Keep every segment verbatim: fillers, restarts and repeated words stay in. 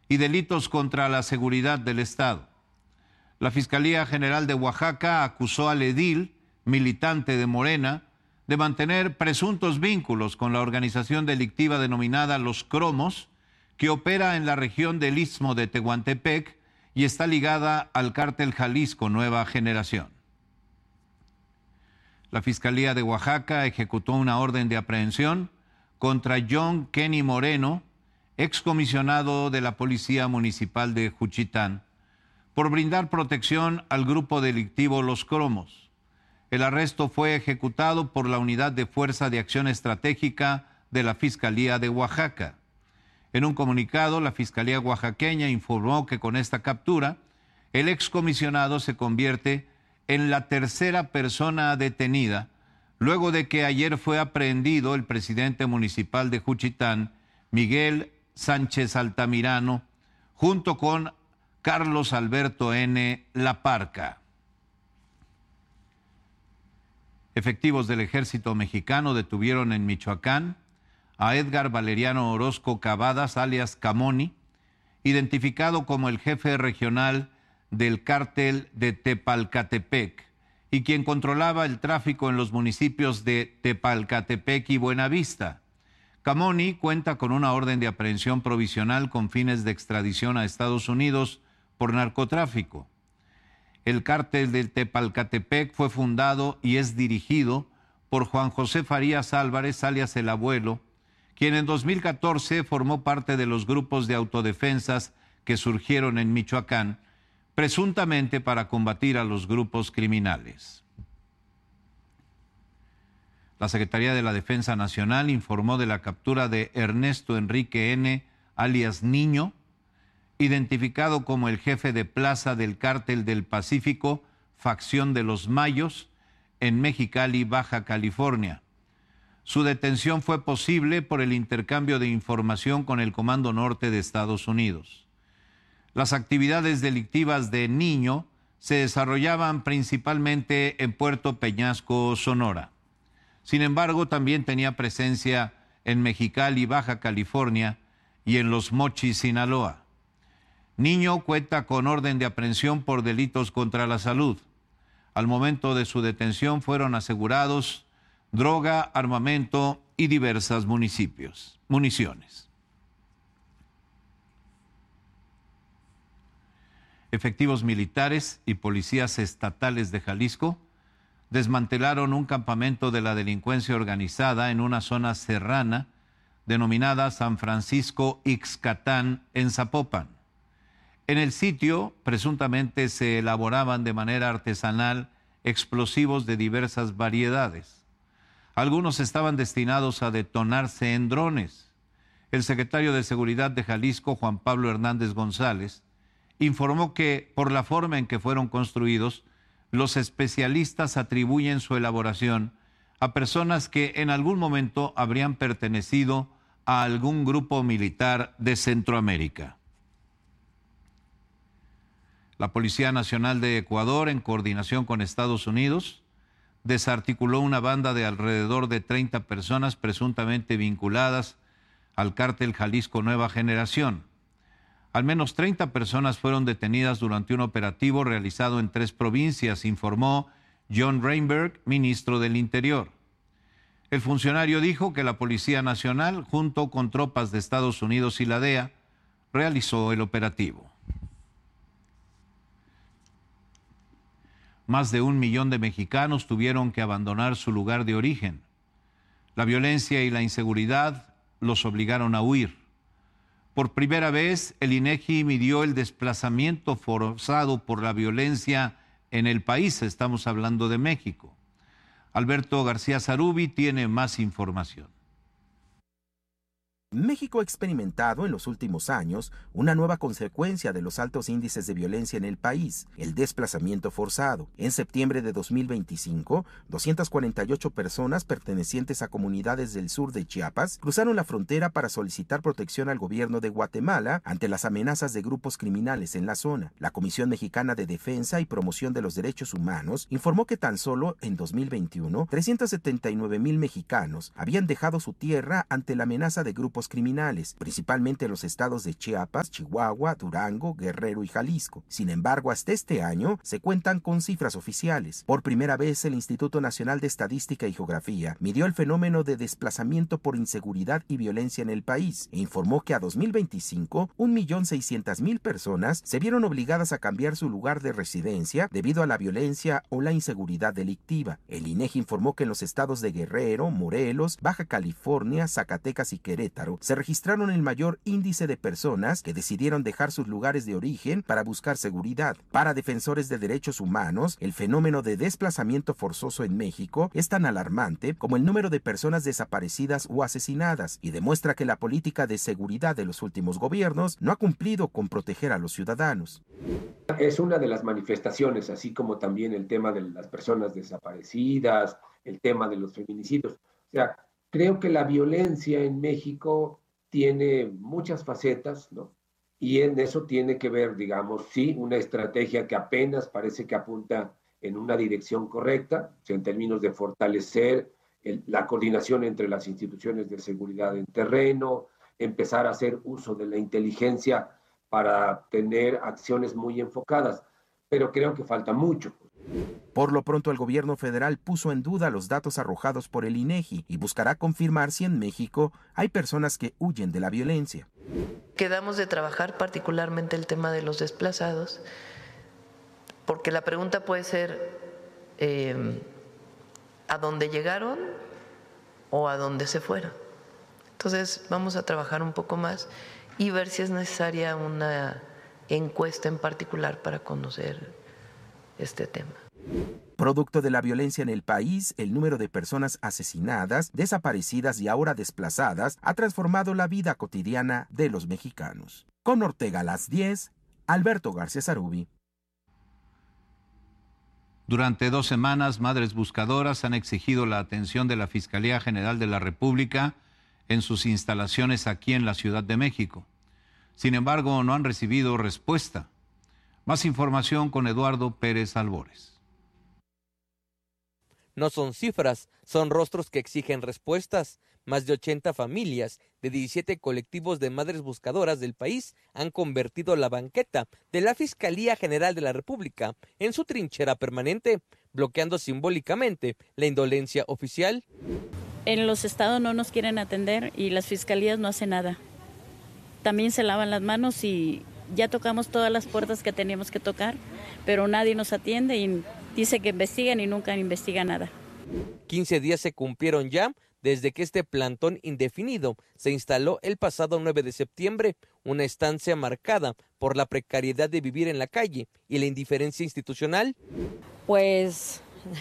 y delitos contra la seguridad del Estado. La Fiscalía General de Oaxaca acusó al edil, militante de Morena, de mantener presuntos vínculos con la organización delictiva denominada Los Cromos, que opera en la región del Istmo de Tehuantepec y está ligada al cártel Jalisco Nueva Generación. La Fiscalía de Oaxaca ejecutó una orden de aprehensión contra John Kenny Moreno, excomisionado de la Policía Municipal de Juchitán, por brindar protección al grupo delictivo Los Cromos. El arresto fue ejecutado por la Unidad de Fuerza de Acción Estratégica de la Fiscalía de Oaxaca. En un comunicado, la Fiscalía oaxaqueña informó que con esta captura, el excomisionado se convierte en la tercera persona detenida, luego de que ayer fue aprehendido el presidente municipal de Juchitán, Miguel Sánchez Altamirano, junto con Carlos Alberto N. La Parca. Efectivos del Ejército Mexicano detuvieron en Michoacán a Edgar Valeriano Orozco Cavadas, alias Camoni, identificado como el jefe regional del cártel de Tepalcatepec y quien controlaba el tráfico en los municipios de Tepalcatepec y Buenavista. Camoni cuenta con una orden de aprehensión provisional con fines de extradición a Estados Unidos por narcotráfico. El cártel del Tepalcatepec fue fundado y es dirigido por Juan José Farías Álvarez, alias El Abuelo, quien en dos mil catorce formó parte de los grupos de autodefensas que surgieron en Michoacán, presuntamente para combatir a los grupos criminales. La Secretaría de la Defensa Nacional informó de la captura de Ernesto Enrique N., alias Niño, identificado como el jefe de plaza del Cártel del Pacífico, facción de los Mayos, en Mexicali, Baja California. Su detención fue posible por el intercambio de información con el Comando Norte de Estados Unidos. Las actividades delictivas de Niño se desarrollaban principalmente en Puerto Peñasco, Sonora. Sin embargo, también tenía presencia en Mexicali, Baja California, y en Los Mochis, Sinaloa. Niño cuenta con orden de aprehensión por delitos contra la salud. Al momento de su detención fueron asegurados droga, armamento y diversas municipios, municiones. Efectivos militares y policías estatales de Jalisco desmantelaron un campamento de la delincuencia organizada en una zona serrana denominada San Francisco Ixcatán, en Zapopan. En el sitio, presuntamente se elaboraban de manera artesanal explosivos de diversas variedades. Algunos estaban destinados a detonarse en drones. El secretario de Seguridad de Jalisco, Juan Pablo Hernández González, informó que, por la forma en que fueron construidos, los especialistas atribuyen su elaboración a personas que en algún momento habrían pertenecido a algún grupo militar de Centroamérica. La Policía Nacional de Ecuador, en coordinación con Estados Unidos, desarticuló una banda de alrededor de treinta personas presuntamente vinculadas al cártel Jalisco Nueva Generación. Al menos treinta personas fueron detenidas durante un operativo realizado en tres provincias, informó John Reinberg, ministro del Interior. El funcionario dijo que la Policía Nacional, junto con tropas de Estados Unidos y la D E A, realizó el operativo. Más de un millón de mexicanos tuvieron que abandonar su lugar de origen. La violencia y la inseguridad los obligaron a huir. Por primera vez, el INEGI midió el desplazamiento forzado por la violencia en el país. Estamos hablando de México. Alberto García Zarubi tiene más información. México ha experimentado en los últimos años una nueva consecuencia de los altos índices de violencia en el país, el desplazamiento forzado. En septiembre de dos mil veinticinco, doscientas cuarenta y ocho personas pertenecientes a comunidades del sur de Chiapas cruzaron la frontera para solicitar protección al gobierno de Guatemala ante las amenazas de grupos criminales en la zona. La Comisión Mexicana de Defensa y Promoción de los Derechos Humanos informó que tan solo en dos mil veintiuno, trescientos setenta y nueve mil mexicanos habían dejado su tierra ante la amenaza de grupos grupos criminales, principalmente en los estados de Chiapas, Chihuahua, Durango, Guerrero y Jalisco. Sin embargo, hasta este año se cuentan con cifras oficiales. Por primera vez, el Instituto Nacional de Estadística y Geografía midió el fenómeno de desplazamiento por inseguridad y violencia en el país e informó que a dos mil veinticinco, un millón seiscientas mil personas se vieron obligadas a cambiar su lugar de residencia debido a la violencia o la inseguridad delictiva. El INEGI informó que en los estados de Guerrero, Morelos, Baja California, Zacatecas y Querétaro se registraron el mayor índice de personas que decidieron dejar sus lugares de origen para buscar seguridad. Para defensores de derechos humanos, el fenómeno de desplazamiento forzoso en México es tan alarmante como el número de personas desaparecidas o asesinadas y demuestra que la política de seguridad de los últimos gobiernos no ha cumplido con proteger a los ciudadanos. Es una de las manifestaciones, así como también el tema de las personas desaparecidas, el tema de los feminicidios. O sea, creo que la violencia en México tiene muchas facetas, ¿no? Y en eso tiene que ver, digamos, sí, una estrategia que apenas parece que apunta en una dirección correcta, o sea, en términos de fortalecer el, la coordinación entre las instituciones de seguridad en terreno, empezar a hacer uso de la inteligencia para tener acciones muy enfocadas, pero creo que falta mucho. Por lo pronto, el gobierno federal puso en duda los datos arrojados por el INEGI y buscará confirmar si en México hay personas que huyen de la violencia. Quedamos de trabajar particularmente el tema de los desplazados, porque la pregunta puede ser eh, ¿a dónde llegaron o a dónde se fueron? Entonces vamos a trabajar un poco más y ver si es necesaria una encuesta en particular para conocer este tema. Producto de la violencia en el país, el número de personas asesinadas, desaparecidas y ahora desplazadas ha transformado la vida cotidiana de los mexicanos. Con Ortega a las diez, Alberto García Zarubi. Durante dos semanas, madres buscadoras han exigido la atención de la Fiscalía General de la República en sus instalaciones aquí en la Ciudad de México. Sin embargo, no han recibido respuesta. Más información con Eduardo Pérez Albores. No son cifras, son rostros que exigen respuestas. Más de ochenta familias de diecisiete colectivos de madres buscadoras del país han convertido la banqueta de la Fiscalía General de la República en su trinchera permanente, bloqueando simbólicamente la indolencia oficial. En los estados no nos quieren atender y las fiscalías no hacen nada. También se lavan las manos y ya tocamos todas las puertas que teníamos que tocar, pero nadie nos atiende y dice que investigan y nunca investigan nada. quince días se cumplieron ya desde que este plantón indefinido se instaló el pasado nueve de septiembre, una estancia marcada por la precariedad de vivir en la calle y la indiferencia institucional. Pues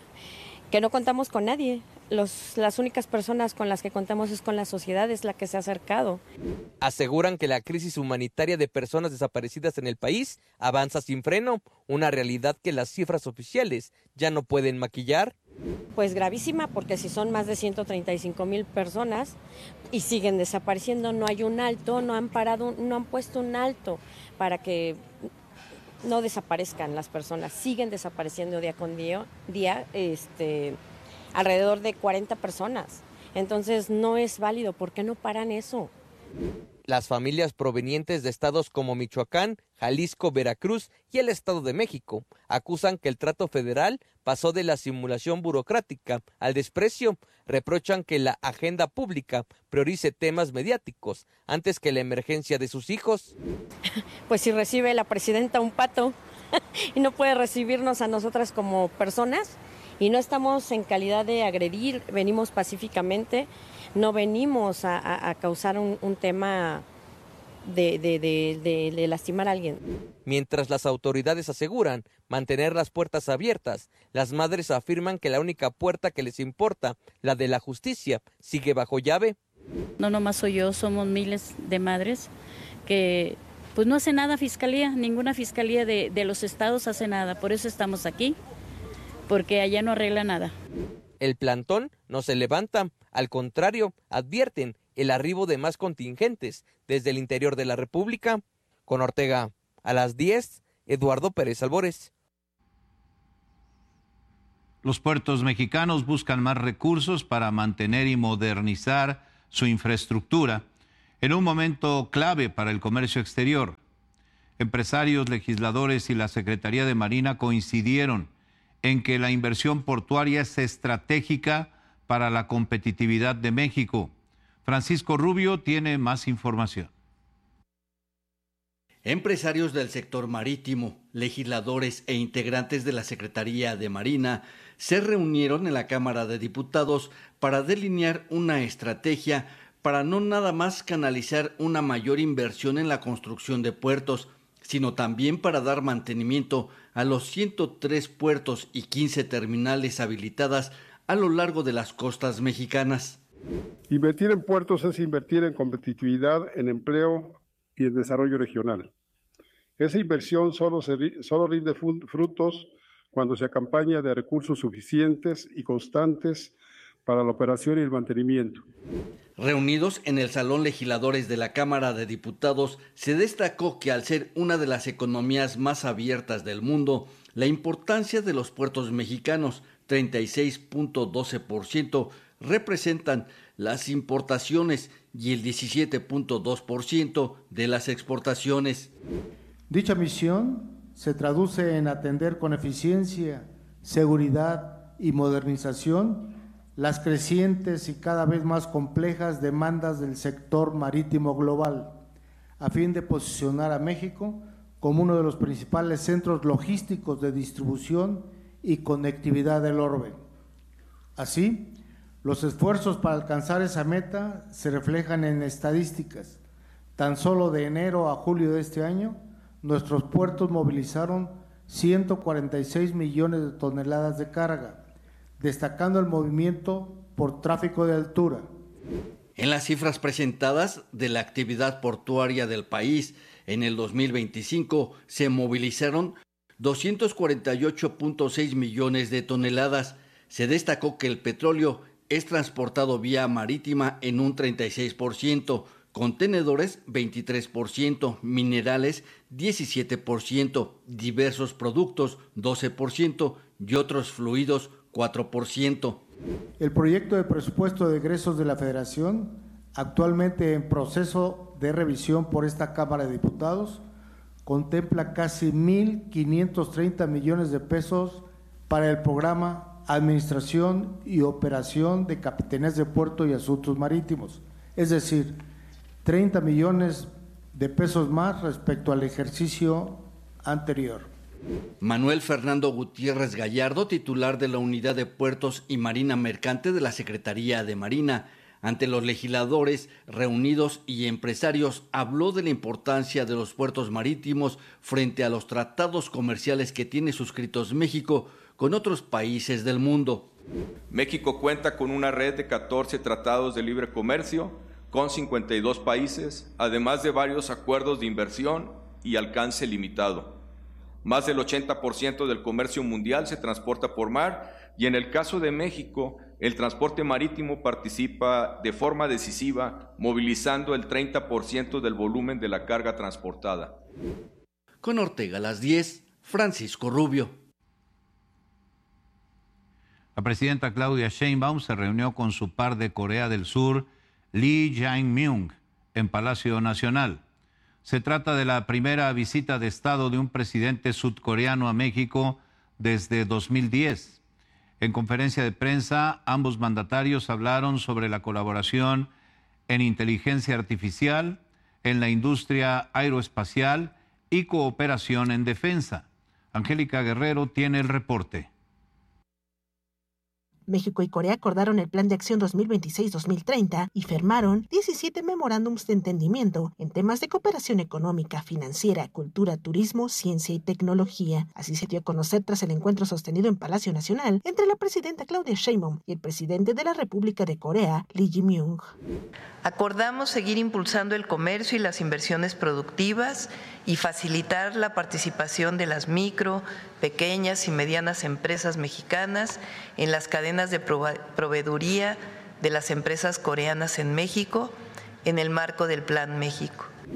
que no contamos con nadie. Los, las únicas personas con las que contamos es con la sociedad, es la que se ha acercado. Aseguran que la crisis humanitaria de personas desaparecidas en el país avanza sin freno, una realidad que las cifras oficiales ya no pueden maquillar. Pues gravísima, porque si son más de ciento treinta y cinco mil personas y siguen desapareciendo, no hay un alto, no han parado, no han puesto un alto para que no desaparezcan las personas, siguen desapareciendo día con día, día este... alrededor de cuarenta personas. Entonces no es válido. ¿Por qué no paran eso? Las familias provenientes de estados como Michoacán, Jalisco, Veracruz y el Estado de México acusan que el trato federal pasó de la simulación burocrática al desprecio. Reprochan que la agenda pública priorice temas mediáticos antes que la emergencia de sus hijos. Pues si recibe la presidenta un pato y no puede recibirnos a nosotras como personas, y no estamos en calidad de agredir, venimos pacíficamente, no venimos a, a, a causar un, un tema de, de, de, de, de lastimar a alguien. Mientras las autoridades aseguran mantener las puertas abiertas, las madres afirman que la única puerta que les importa, la de la justicia, sigue bajo llave. No nomás soy yo, somos miles de madres que pues no hace nada fiscalía, ninguna fiscalía de, de los estados hace nada, por eso estamos aquí. Porque allá no arregla nada. El plantón no se levanta, al contrario, advierten el arribo de más contingentes desde el interior de la República. Con Ortega, a las diez, Eduardo Pérez Albores. Los puertos mexicanos buscan más recursos para mantener y modernizar su infraestructura. en un momento clave para el comercio exterior. Empresarios, legisladores y la Secretaría de Marina coincidieron en que la inversión portuaria es estratégica para la competitividad de México. Francisco Rubio tiene más información. Empresarios del sector marítimo, legisladores e integrantes de la Secretaría de Marina se reunieron en la Cámara de Diputados para delinear una estrategia para no nada más canalizar una mayor inversión en la construcción de puertos, sino también para dar mantenimiento a los ciento tres puertos y quince terminales habilitadas a lo largo de las costas mexicanas. Invertir en puertos es invertir en competitividad, en empleo y en desarrollo regional. Esa inversión solo, se, solo rinde frutos cuando se acompaña de recursos suficientes y constantes para la operación y el mantenimiento. Reunidos en el Salón Legisladores de la Cámara de Diputados, se destacó que al ser una de las economías más abiertas del mundo, la importancia de los puertos mexicanos, treinta y seis punto doce por ciento, representan las importaciones y el diecisiete punto dos por ciento de las exportaciones. Dicha misión se traduce en atender con eficiencia, seguridad y modernización las crecientes y cada vez más complejas demandas del sector marítimo global, a fin de posicionar a México como uno de los principales centros logísticos de distribución y conectividad del orbe. Así, los esfuerzos para alcanzar esa meta se reflejan en estadísticas. Tan solo de enero a julio de este año, nuestros puertos movilizaron ciento cuarenta y seis millones de toneladas de carga, destacando el movimiento por tráfico de altura. En las cifras presentadas de la actividad portuaria del país, en el dos mil veinticinco se movilizaron doscientos cuarenta y ocho punto seis millones de toneladas. Se destacó que el petróleo es transportado vía marítima en un treinta y seis por ciento, contenedores veintitrés por ciento, minerales diecisiete por ciento, diversos productos doce por ciento y otros fluidos cuatro por ciento. El proyecto de presupuesto de egresos de la Federación, actualmente en proceso de revisión por esta Cámara de Diputados, contempla casi mil quinientos treinta millones de pesos para el programa Administración y Operación de Capitanías de Puerto y Asuntos Marítimos, es decir, treinta millones de pesos más respecto al ejercicio anterior. Manuel Fernando Gutiérrez Gallardo, titular de la Unidad de Puertos y Marina Mercante de la Secretaría de Marina, ante los legisladores reunidos y empresarios, habló de la importancia de los puertos marítimos frente a los tratados comerciales que tiene suscritos México con otros países del mundo. México cuenta con una red de catorce tratados de libre comercio con cincuenta y dos países, además de varios acuerdos de inversión y alcance limitado. Más del ochenta por ciento del comercio mundial se transporta por mar y en el caso de México, el transporte marítimo participa de forma decisiva, movilizando el treinta por ciento del volumen de la carga transportada. Con Ortega a las diez, Francisco Rubio. La presidenta Claudia Sheinbaum se reunió con su par de Corea del Sur, Lee Jae-myung, en Palacio Nacional. Se trata de la primera visita de Estado de un presidente sudcoreano a México desde dos mil diez. En conferencia de prensa, ambos mandatarios hablaron sobre la colaboración en inteligencia artificial, en la industria aeroespacial y cooperación en defensa. Angélica Guerrero tiene el reporte. México y Corea acordaron el Plan de Acción dos mil veintiséis a dos mil treinta y firmaron diecisiete memorándums de entendimiento en temas de cooperación económica, financiera, cultura, turismo, ciencia y tecnología. Así se dio a conocer tras el encuentro sostenido en Palacio Nacional entre la presidenta Claudia Sheinbaum y el presidente de la República de Corea, Lee Jae-myung. Acordamos seguir impulsando el comercio y las inversiones productivas y facilitar la participación de las micro, pequeñas y medianas empresas mexicanas en las cadenas de proveeduría de las empresas coreanas en México en el marco del Plan México.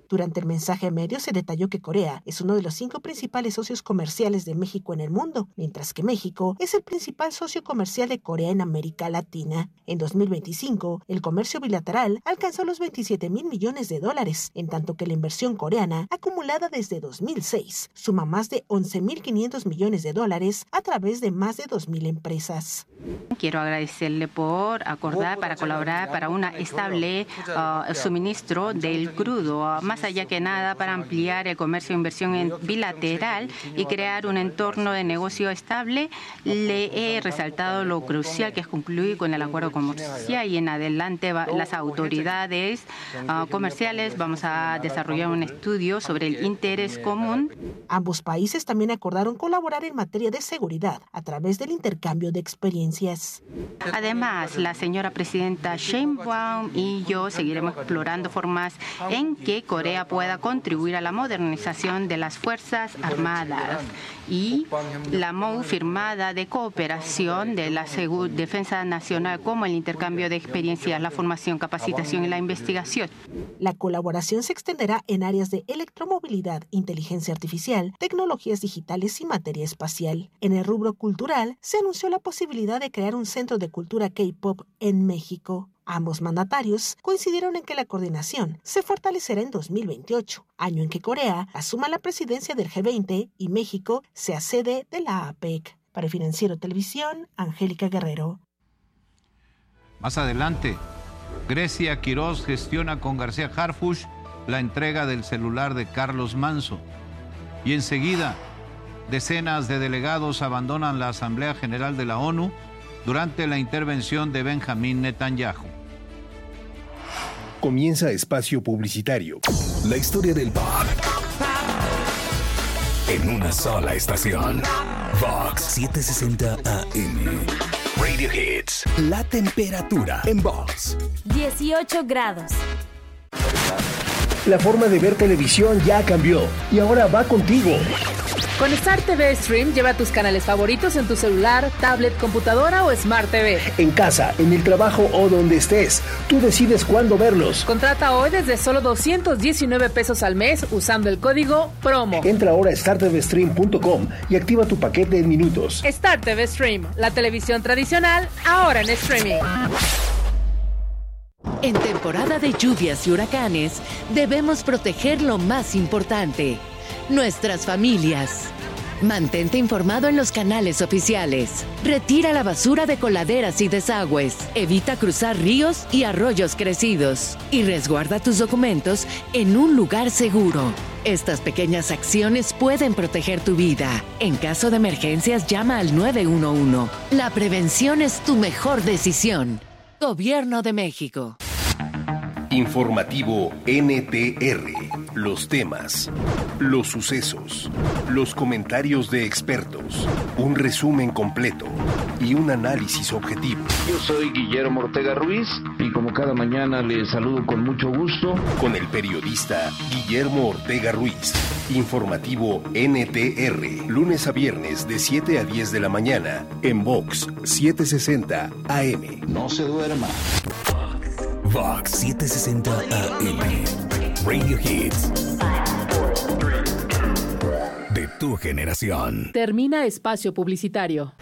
Durante el mensaje a medios se detalló que Corea es uno de los cinco principales socios comerciales de México en el mundo, mientras que México es el principal socio comercial de Corea en América Latina. En dos mil veinticinco, el comercio bilateral alcanzó los veintisiete mil millones de dólares, en tanto que la inversión coreana, acumulada desde dos mil seis, suma más de once mil quinientos millones de dólares a través de más de dos mil empresas. Quiero agradecerle por acordar para colaborar para un estable uh, suministro del crudo, uh, más allá que nada para ampliar el comercio e inversión en bilateral y crear un entorno de negocio estable. Le he resaltado lo crucial que es concluir con el acuerdo comercial y en adelante va, las autoridades uh, comerciales vamos a desarrollar un estudio sobre el interés común. Ambos países también acordaron colaborar en materia de seguridad a través del intercambio de experiencias. Además, la señora presidenta Sheinbaum y yo seguiremos explorando formas en que Corea pueda contribuir a la modernización de las Fuerzas Armadas y la M O U firmada de cooperación de la defensa nacional, como el intercambio de experiencias, la formación, capacitación y la investigación. La colaboración se extenderá en áreas de electromovilidad, inteligencia artificial, tecnologías digitales y materia espacial. En el rubro cultural, se anunció la posibilidad de crear un centro de cultura K-pop en México. Ambos mandatarios coincidieron en que la coordinación se fortalecerá en dos mil veintiocho, año en que Corea asuma la presidencia del G veinte y México sea sede de la A P E C. Para el Financiero Televisión, Angélica Guerrero. Más adelante, Grecia Quirós gestiona con García Harfuch la entrega del celular de Carlos Manso. Y enseguida, decenas de delegados abandonan la Asamblea General de la ONU durante la intervención de Benjamín Netanyahu. Comienza espacio publicitario. La historia del pop. En una sola estación. Vox setecientos sesenta A M. Radio Hits. La temperatura en Vox. dieciocho grados. La forma de ver televisión ya cambió y ahora va contigo. Con Star T V Stream lleva tus canales favoritos en tu celular, tablet, computadora o Smart T V. En casa, en el trabajo o donde estés, tú decides cuándo verlos. Contrata hoy desde solo doscientos diecinueve pesos al mes usando el código PROMO. Entra ahora a star t v stream punto com y activa tu paquete en minutos. Star T V Stream, la televisión tradicional, ahora en streaming. En temporada de lluvias y huracanes, debemos proteger lo más importante: nuestras familias. Mantente informado en los canales oficiales. Retira la basura de coladeras y desagües. Evita cruzar ríos y arroyos crecidos. Y resguarda tus documentos en un lugar seguro. Estas pequeñas acciones pueden proteger tu vida. En caso de emergencias, llama al nueve uno uno. La prevención es tu mejor decisión. Gobierno de México. Informativo N T R. Los temas, los sucesos, los comentarios de expertos, un resumen completo y un análisis objetivo. Yo soy Guillermo Ortega Ruiz y como cada mañana les saludo con mucho gusto. Con el periodista Guillermo Ortega Ruiz. Informativo N T R. Lunes a viernes de siete a diez de la mañana en Vox setecientos sesenta A M. No se duerma. Vox setecientos sesenta A M. Radio Hits. De tu generación. Termina espacio publicitario.